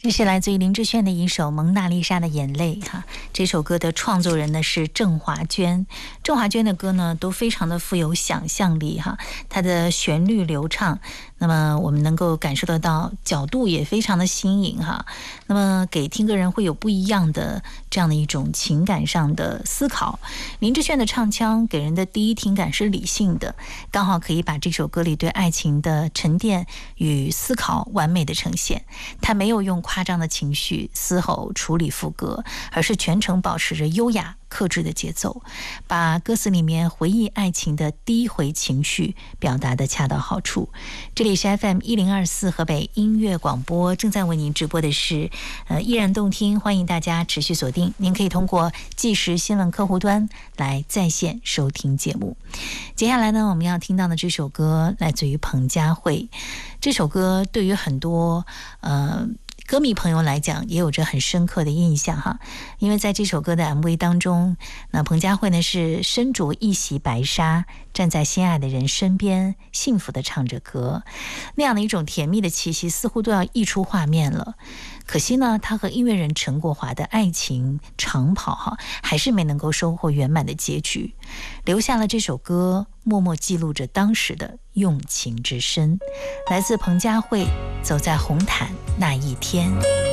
这是来自于林志炫的一首《蒙娜丽莎的眼泪》哈。这首歌的创作人呢是郑华娟，郑华娟的歌呢都非常的富有想象力哈，它的旋律流畅，那么我们能够感受得到角度也非常的新颖哈，那么给听歌人会有不一样的这样的一种情感上的思考。林志炫的唱腔给人的第一听感是理性的，刚好可以把这首歌里对爱情的沉淀与思考完美的呈现。他没有用夸张的情绪嘶吼处理副歌，而是全程保持着优雅克制的节奏，把歌词里面回忆爱情的第一回情绪表达得恰到好处。这里是 FM 1024河北音乐广播，正在为您直播的是依然动听，欢迎大家持续锁定。您可以通过即时新闻客户端来在线收听节目。接下来呢，我们要听到的这首歌来自于彭佳慧。这首歌对于很多歌迷朋友来讲也有着很深刻的印象哈，因为在这首歌的 MV 当中，那彭佳慧呢是身着一袭白纱，站在心爱的人身边，幸福地唱着歌，那样的一种甜蜜的气息似乎都要溢出画面了。可惜呢，他和音乐人陈国华的爱情长跑哈，还是没能够收获圆满的结局，留下了这首歌，默默记录着当时的用情之深。来自彭佳慧，走在红毯那一天。